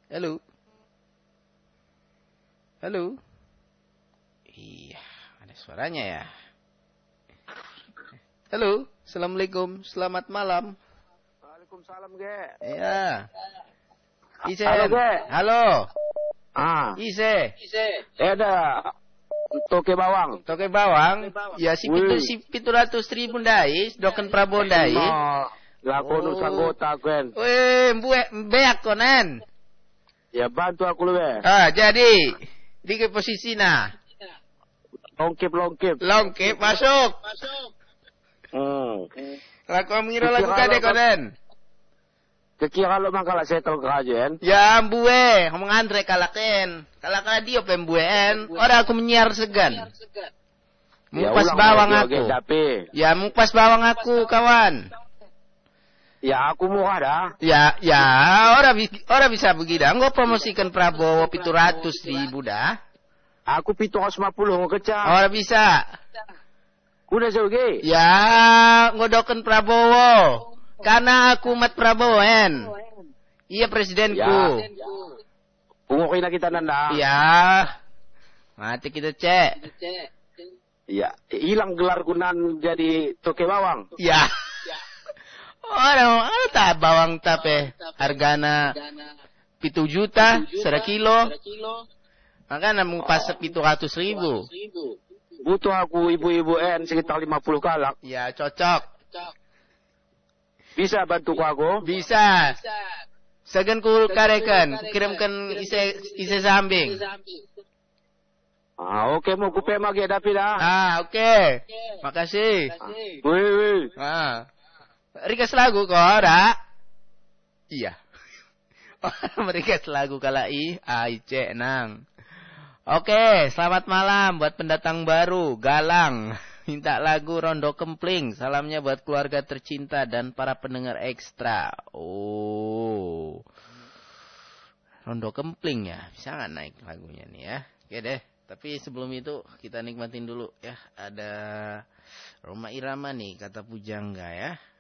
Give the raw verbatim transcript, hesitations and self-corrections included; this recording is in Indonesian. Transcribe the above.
Halo. Halo. Iya, ada suaranya ya. Halo, assalamualaikum, selamat malam. Waalaikumsalam, Ge. Iya. Isen. Halo, Ge. Halo. Ah. Ise. Ise. Ada. Toke bawang. Toke bawang. Ya si pitu si pitu ratus ribu dai, doken Prabowo dai. No. Lako nu sanggota kuen. Weh, mbue beak konen. Ya bantu aku lu, Be. Ah, jadi di ke posisi nah. Longkip longkip. Longkip masuk. Masuk. Hmm. Laku mengira lagu kade konen. Kekira lo mangkala settle kerajaan. Ya mbue, ngomong Andre kalaken. Kalakala dia pembuen. Ora aku menyiar segan. Mungpas bawang aku. Ya mungpas bawang aku kawan. Ya aku murah dah. Ya, ya, ora ora bisa begitu. Engko promosikan Prabowo tujuh ratus ribu dah. Aku tujuh ratus lima puluh kecap. Ora bisa. Kuda sebagai? Ya, ngodoken Prabowo. Karena aku umat Prabowo en. Iya presidenku. Ya. Pungukin kita nanda. Iya. Mati kita cek. Iya. Hilang gelar gunan jadi toke bawang. Ya. Orang ada tak bawang tape hargana pitu juta sera kilo. Makanya mau pas pitu ratus ribu. Butuh aku ibu-ibu en sekitar lima puluh kalak. Ya cocok. Bisa bantu aku? Bisa. Segan ku karekan, kirimkan ise ise sambing. Ah oke okay, mau kupe magi dapi dah. Ah oke. Okay. Makasih. Wih wih. Ah. Request lagu kok, ora? Iya. Request lagu kalai, ai cek nang. Oke, selamat malam buat pendatang baru, Galang. Minta lagu Rondo Kempling. Salamnya buat keluarga tercinta dan para pendengar ekstra. Oh. Rondo Kempling ya. Bisa nggak naik lagunya nih ya? Oke deh. Tapi sebelum itu kita nikmatin dulu ya. Ada Roma Irama nih kata pujangga ya.